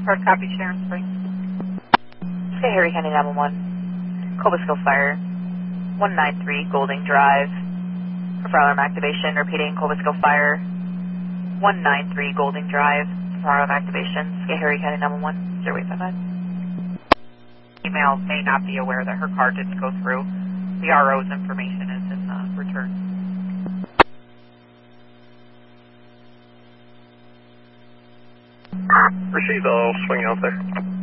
Hard copy, Sharon Springs. Say Harry County 911. Cobblesville Fire. 193 Golding Drive. For fire alarm activation, repeating Cobblesville Fire. 193 Golding Drive. For fire alarm activation. Say Harry County 911. 0855. Email may not be aware that her car didn't go through. The RO's information is in the return. Received, I'll swing out there.